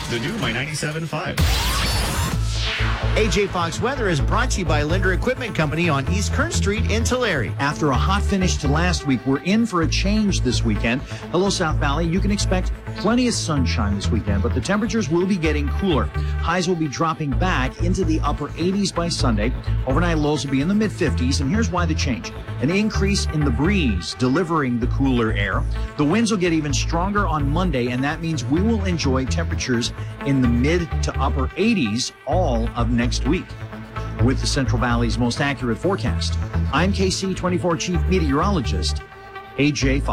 The new My 97.5. AJ Fox weather is brought to you by Linder Equipment Company on East Kern Street in Tulare. After a hot finish to last week, we're in for a change this weekend. Hello, South Valley. You can expect plenty of sunshine this weekend, but the temperatures will be getting cooler. Highs will be dropping back into the upper 80s by Sunday. Overnight lows will be in the mid-50s, and here's why the change. An increase in the breeze delivering the cooler air. The winds will get even stronger on Monday, and that means we will enjoy temperatures in the mid to upper 80s all of next week. With the Central Valley's most accurate forecast, I'm KC24 Chief Meteorologist AJ Fox.